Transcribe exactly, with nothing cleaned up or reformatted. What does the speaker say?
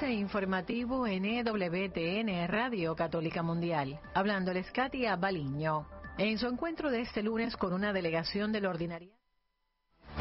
Avance informativo en E W T N Radio Católica Mundial. Hablándoles Katia Baliño. En su encuentro de este lunes con una delegación del ordinario.